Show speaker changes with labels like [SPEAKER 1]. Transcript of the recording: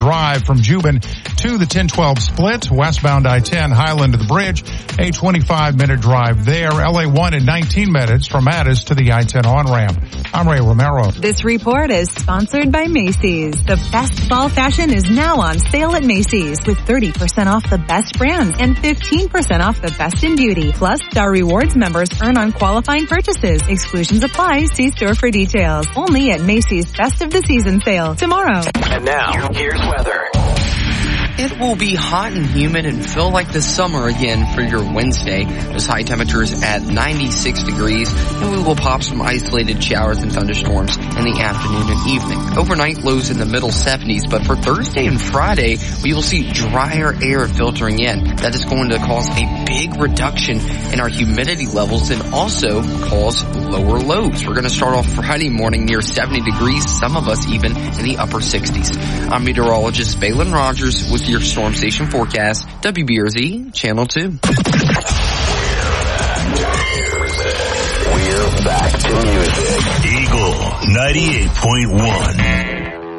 [SPEAKER 1] drive from Juban to the 1012 split, westbound I-10 Highland to the bridge, a 25-minute drive there. LA1 in 19 minutes from Addis to the I-10 on-ramp. I'm Ray Romero.
[SPEAKER 2] This report is sponsored by Macy's. The best fall fashion is now on sale at Macy's with 30% off the best brands and 15% off the best in beauty. Plus, Star Rewards members earn on qualifying purchases. Exclusions apply. See store for details. Only at Macy's Best of the Season sale tomorrow.
[SPEAKER 3] And now, here's weather.
[SPEAKER 4] It will be hot and humid and feel like the summer again for your Wednesday. Those high temperatures at 96 degrees, and we will pop some isolated showers and thunderstorms in the afternoon and evening. Overnight lows in the middle 70s, but for Thursday and Friday, we will see drier air filtering in. That is going to cause a big reduction in our humidity levels and also cause lower lows. We're going to start off Friday morning near 70 degrees, some of us even in the upper 60s. I'm meteorologist Balin Rogers with your Storm Station forecast, WBRZ Channel 2.
[SPEAKER 3] We're back to music.
[SPEAKER 5] Eagle 98.1.